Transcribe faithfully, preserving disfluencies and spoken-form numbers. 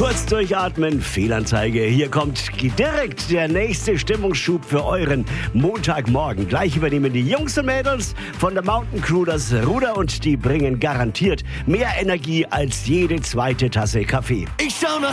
Kurz durchatmen, Fehlanzeige. Hier kommt direkt der nächste Stimmungsschub für euren Montagmorgen. Gleich übernehmen die Jungs und Mädels von der Mountain Crew das Ruder und die bringen garantiert mehr Energie als jede zweite Tasse Kaffee. Ich schau nach